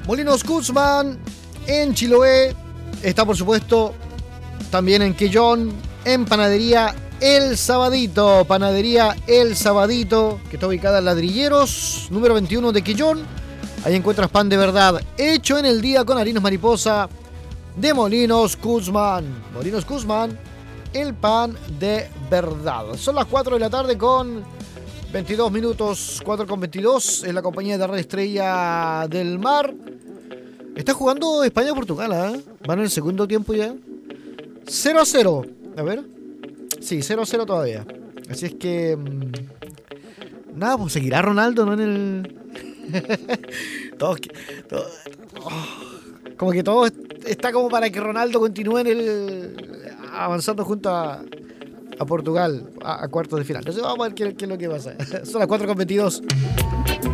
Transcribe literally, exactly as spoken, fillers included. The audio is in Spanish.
Molinos Guzmán en Chiloé. Está, por supuesto, también en Quellón, en Panadería El Sabadito. Panadería El Sabadito, que está ubicada en Ladrilleros, número veintiuno de Quellón. Ahí encuentras pan de verdad, hecho en el día con harinas mariposa de Molinos Guzmán. Molinos Guzmán, el pan de verdad. Son las cuatro de la tarde con veintidós minutos, cuatro con veintidós, en la compañía de Red Estrella del Mar. Está jugando España-Portugal, ¿eh? Van en el segundo tiempo ya. cero a cero. A ver. Sí, cero a cero todavía. Así es que... Mmm, nada, pues seguirá Ronaldo, ¿no? En el... todos, todos, oh, como que todo está como para que Ronaldo continúe en el... avanzando junto a... a Portugal, a, a cuartos de final. Entonces vamos a ver qué, qué es lo que pasa. Son las cuatro con veintidós.